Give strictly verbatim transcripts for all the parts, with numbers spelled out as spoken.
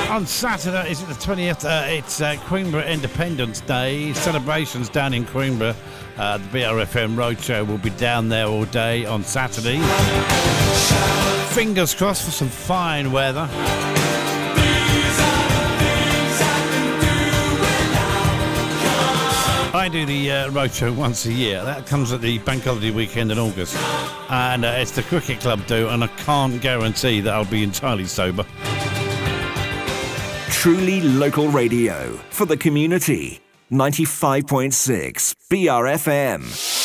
On Saturday, is it the twentieth? Uh, it's uh, Queenborough Independence Day. Celebrations down in Queenborough. Uh, the B R F M Roadshow will be down there all day on Saturday. Fingers crossed for some fine weather. I do the uh, roadshow once a year. That comes at the bank holiday weekend in August. And uh, it's the cricket club do, and I can't guarantee that I'll be entirely sober. Truly local radio for the community. ninety-five point six B R F M.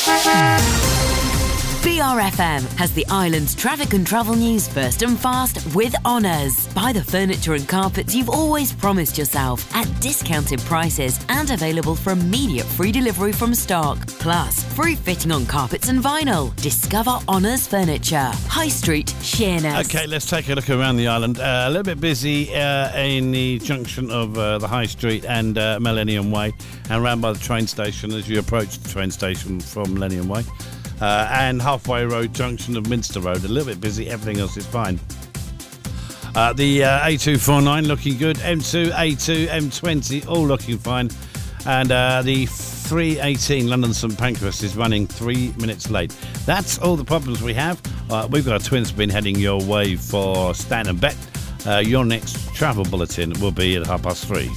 B R F M has the island's traffic and travel news first and fast with Honours. Buy the furniture and carpets you've always promised yourself at discounted prices and available for immediate free delivery from stock. Plus, free fitting on carpets and vinyl. Discover Honours Furniture. High Street, Sheerness. OK, let's take a look around the island. Uh, a little bit busy uh, in the junction of uh, the High Street and uh, Millennium Way, and round by the train station as you approach the train station from Millennium Way. Uh, and Halfway Road junction of Minster Road, a little bit busy, everything else is fine. Uh, the uh, A two forty-nine looking good, M two, A two, M twenty all looking fine, and uh, the three eighteen London St Pancras is running three minutes late. That's all the problems we have. Uh, we've got a twin spin heading your way for Stan and Bet. Uh, your next travel bulletin will be at half past three.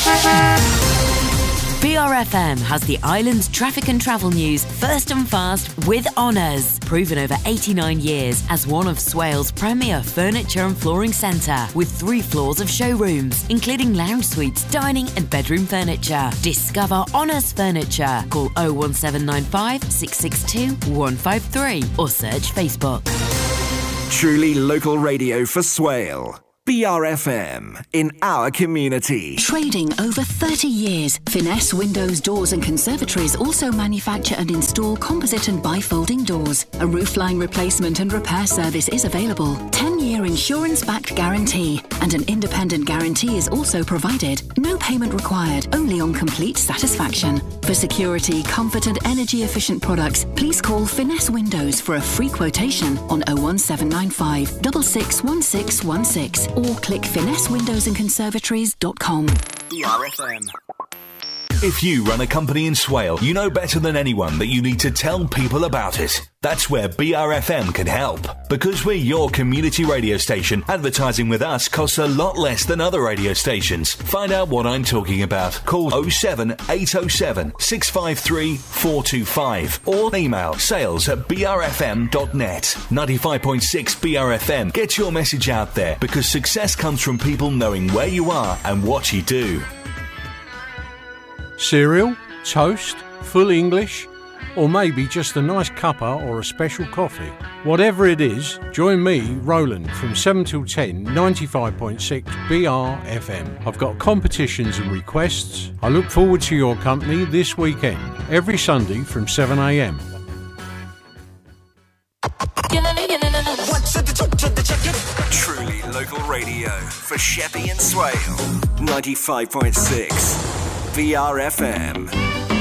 B R F M has the island's traffic and travel news first and fast with Honours. Proven over eighty-nine years as one of Swale's premier furniture and flooring centre with three floors of showrooms, including lounge suites, dining and bedroom furniture. Discover Honours Furniture. Call oh one seven nine five, six six two, one five three or search Facebook. Truly local radio for Swale. B R F M, in our community. Trading over thirty years, Finesse Windows, Doors and Conservatories also manufacture and install composite and bifolding doors. A roofline replacement and repair service is available. ten-year insurance-backed guarantee and an independent guarantee is also provided. No payment required, only on complete satisfaction. For security, comfort and energy-efficient products, please call Finesse Windows for a free quotation on oh one seven nine five, six six one six one six. Or click finesse windows and conservatories dot com. B R F M. If you run a company in Swale, you know better than anyone that you need to tell people about it. That's where B R F M can help. Because we're your community radio station, advertising with us costs a lot less than other radio stations. Find out what I'm talking about. Call oh seven eight oh seven, six five three, four two five or email sales at b r f m dot net. ninety-five point six B R F M. Get your message out there because success comes from people knowing where you are and what you do. Cereal, toast, full English, or maybe just a nice cuppa or a special coffee. Whatever it is, join me, Roland, from seven till ten, ninety-five point six B R F M. I've got competitions and requests. I look forward to your company this weekend, every Sunday from seven a m. Truly local radio for Sheppey and Swale. ninety-five point six B R F M.